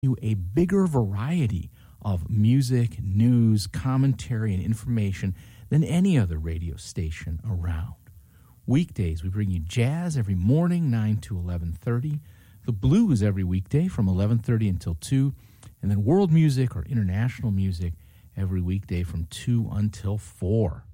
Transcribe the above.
you a bigger variety of music, news, commentary, and information than any other radio station around. Weekdays, we bring you jazz every morning, 9 to 11:30, the blues every weekday from 11:30 until 2, and then world music or international music every weekday from 2 until 4.